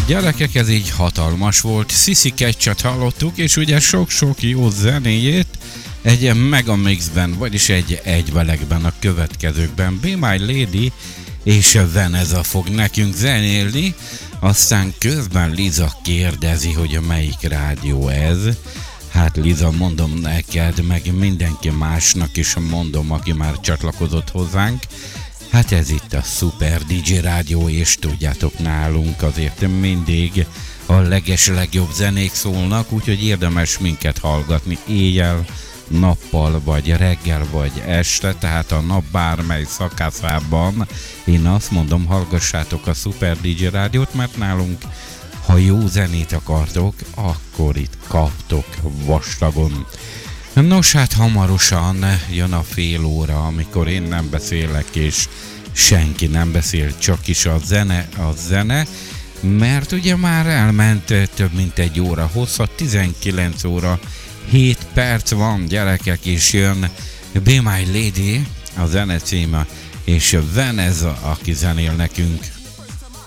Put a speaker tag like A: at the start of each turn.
A: Gyerekek, ez így hatalmas volt. Sissy Catchet hallottuk, és ugye sok-sok jó zenéjét egy megamixben, vagyis egy egyvelegben a következőkben. Be My Lady és Vanessa fog nekünk zenélni, aztán közben Liza kérdezi, hogy melyik rádió ez. Hát Liza, mondom neked, meg mindenki másnak is mondom, aki már csatlakozott hozzánk. Hát ez itt a Super DJ Rádió, és tudjátok, nálunk azért mindig a legjobb zenék szólnak, úgyhogy érdemes minket hallgatni éjjel, nappal, vagy reggel, vagy este, tehát a nap bármely szakaszában. Én azt mondom, hallgassátok a Super DJ Rádiót, mert nálunk, ha jó zenét akartok, akkor itt kaptok vastagon. Nos, hát hamarosan jön a fél óra, amikor én nem beszélek, és senki nem beszél, csak is a zene, mert ugye már elment több mint egy óra hosszat, 19 óra 7 perc van, gyerekek, és jön Be My Lady, a zene címe, és Vanessa, aki zenél nekünk.